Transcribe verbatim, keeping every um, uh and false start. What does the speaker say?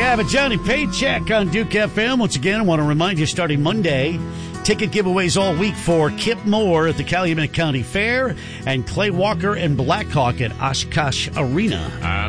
have it. Johnny Paycheck on Duke F M. Once again, I want to remind you, starting Monday, ticket giveaways all week for Kip Moore at the Calumet County Fair and Clay Walker and Blackhawk at Oshkosh Arena.